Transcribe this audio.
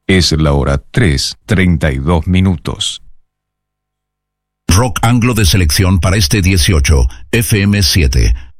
Es la hora 3:32. Rock anglo de selección para este 18, FM 7.